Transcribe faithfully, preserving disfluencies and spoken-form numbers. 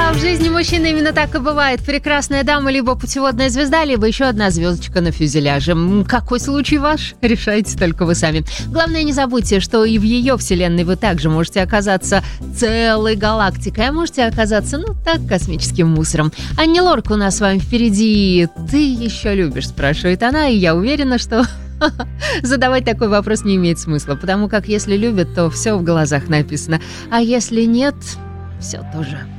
Да, в жизни мужчины именно так и бывает. Прекрасная дама, либо путеводная звезда, либо еще одна звездочка на фюзеляже. Какой случай ваш? Решайте только вы сами. Главное, не забудьте, что и в ее вселенной вы также можете оказаться целой галактикой, а можете оказаться, ну так, космическим мусором. Анни Лорак у нас с вами впереди. Ты еще любишь, спрашивает она, и я уверена, что... задавать такой вопрос не имеет смысла, потому как если любят, то все в глазах написано, а если нет, все тоже.